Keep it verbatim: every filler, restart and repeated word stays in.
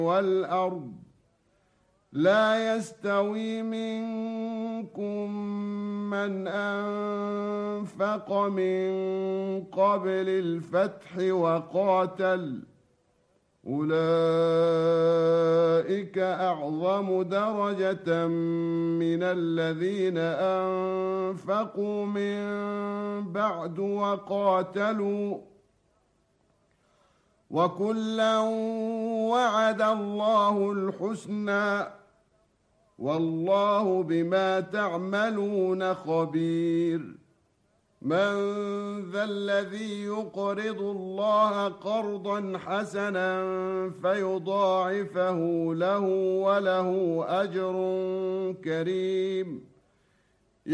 والأرض لا يستوي منكم من أنفق من قبل الفتح وقاتل أولئك أعظم درجة من الذين أنفقوا من بعد وقاتلوا وكلا وعد الله الحسنى والله بما تعملون خبير من ذا الذي يقرض الله قرضا حسنا فيضاعفه له وله أجر كريم